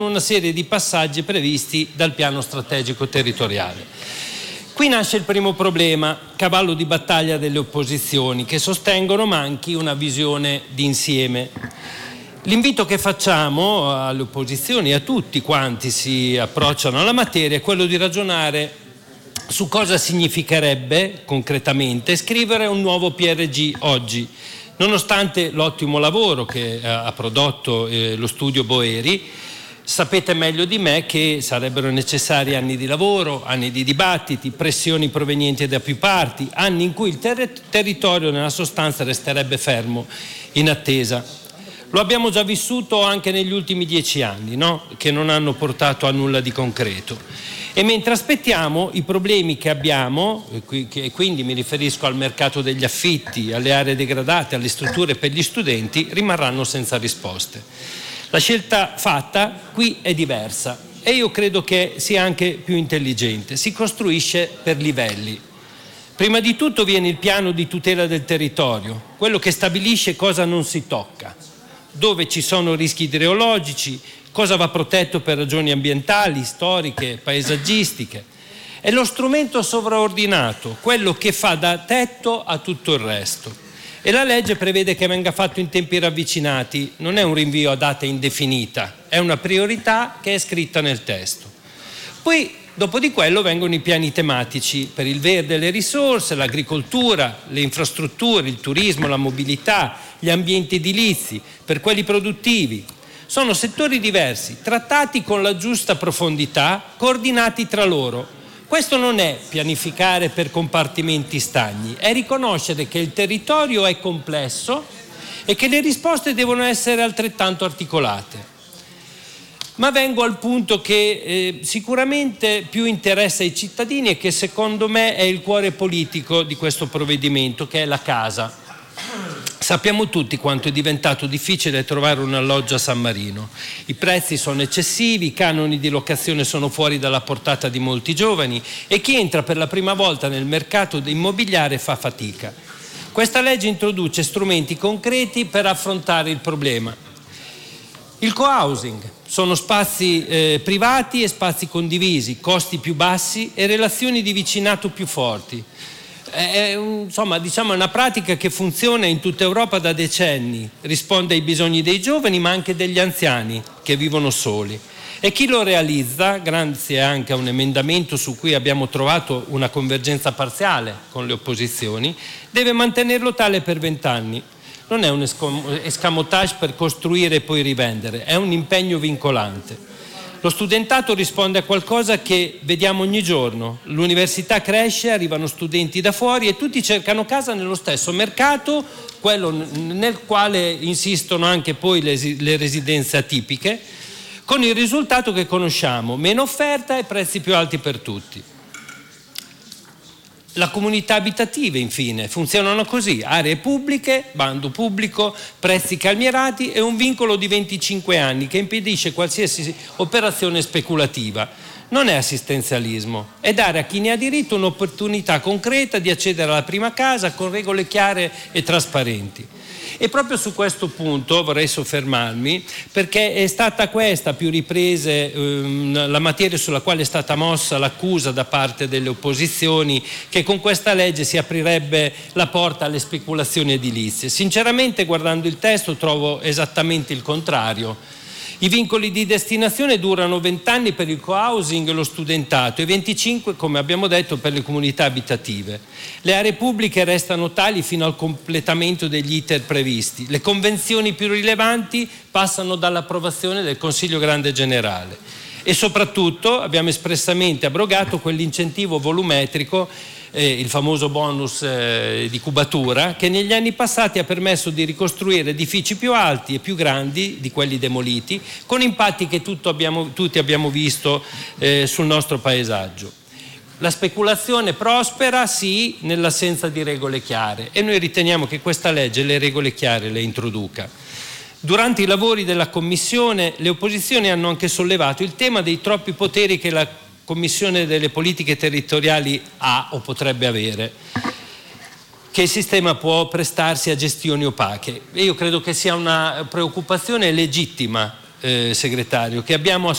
una serie di passaggi previsti dal piano strategico territoriale. Qui nasce il primo problema, cavallo di battaglia delle opposizioni, che sostengono manchi una visione d'insieme. L'invito che facciamo alle opposizioni, a tutti quanti si approcciano alla materia, è quello di ragionare su cosa significherebbe concretamente scrivere un nuovo PRG oggi, nonostante l'ottimo lavoro che ha prodotto lo studio Boeri. Sapete meglio di me che sarebbero necessari anni di lavoro, anni di dibattiti, pressioni provenienti da più parti, anni in cui il territorio nella sostanza resterebbe fermo in attesa. Lo abbiamo già vissuto anche negli ultimi 10 anni, no? Che non hanno portato a nulla di concreto. E mentre aspettiamo, i problemi che abbiamo, e quindi mi riferisco al mercato degli affitti, alle aree degradate, alle strutture per gli studenti, rimarranno senza risposte. La scelta fatta qui è diversa e io credo che sia anche più intelligente. Si costruisce per livelli. Prima di tutto viene il piano di tutela del territorio, quello che stabilisce cosa non si tocca, dove ci sono rischi idrogeologici, cosa va protetto per ragioni ambientali, storiche, paesaggistiche. È lo strumento sovraordinato, quello che fa da tetto a tutto il resto. E la legge prevede che venga fatto in tempi ravvicinati, non è un rinvio a data indefinita, è una priorità che è scritta nel testo. Poi, dopo di quello, vengono i piani tematici per il verde e le risorse, l'agricoltura, le infrastrutture, il turismo, la mobilità, gli ambienti edilizi, per quelli produttivi. Sono settori diversi, trattati con la giusta profondità, coordinati tra loro. Questo non è pianificare per compartimenti stagni, è riconoscere che il territorio è complesso e che le risposte devono essere altrettanto articolate. Ma vengo al punto che sicuramente più interessa ai cittadini e che secondo me è il cuore politico di questo provvedimento, che è la casa. Sappiamo tutti quanto è diventato difficile trovare un alloggio a San Marino. I prezzi sono eccessivi, i canoni di locazione sono fuori dalla portata di molti giovani e chi entra per la prima volta nel mercato immobiliare fa fatica. Questa legge introduce strumenti concreti per affrontare il problema. Il co-housing sono spazi privati e spazi condivisi, costi più bassi e relazioni di vicinato più forti. Insomma, diciamo, è una pratica che funziona in tutta Europa da decenni, risponde ai bisogni dei giovani ma anche degli anziani che vivono soli. E chi lo realizza, grazie anche a un emendamento su cui abbiamo trovato una convergenza parziale con le opposizioni, deve mantenerlo tale per 20 anni. Non è un escamotage per costruire e poi rivendere, è un impegno vincolante. Lo studentato risponde a qualcosa che vediamo ogni giorno. L'università cresce, arrivano studenti da fuori e tutti cercano casa nello stesso mercato, quello nel quale insistono anche poi le residenze atipiche, con il risultato che conosciamo: meno offerta e prezzi più alti per tutti. La comunità abitative, infine, funzionano così: aree pubbliche, bando pubblico, prezzi calmierati e un vincolo di 25 anni che impedisce qualsiasi operazione speculativa. Non è assistenzialismo, è dare a chi ne ha diritto un'opportunità concreta di accedere alla prima casa con regole chiare e trasparenti. E proprio su questo punto vorrei soffermarmi, perché è stata questa a più riprese la materia sulla quale è stata mossa l'accusa da parte delle opposizioni che con questa legge si aprirebbe la porta alle speculazioni edilizie. Sinceramente, guardando il testo, trovo esattamente il contrario. I vincoli di destinazione durano 20 anni per il co-housing e lo studentato e 25, come abbiamo detto, per le comunità abitative. Le aree pubbliche restano tali fino al completamento degli iter previsti. Le convenzioni più rilevanti passano dall'approvazione del Consiglio Grande Generale. E soprattutto abbiamo espressamente abrogato quell'incentivo volumetrico, il famoso bonus di cubatura, che negli anni passati ha permesso di ricostruire edifici più alti e più grandi di quelli demoliti, con impatti che tutti abbiamo visto sul nostro paesaggio. La speculazione prospera, sì, nell'assenza di regole chiare, e noi riteniamo che questa legge le regole chiare le introduca. Durante i lavori della Commissione, le opposizioni hanno anche sollevato il tema dei troppi poteri che la Commissione delle politiche territoriali ha o potrebbe avere, che il sistema può prestarsi a gestioni opache. E io credo che sia una preoccupazione legittima, segretario, che abbiamo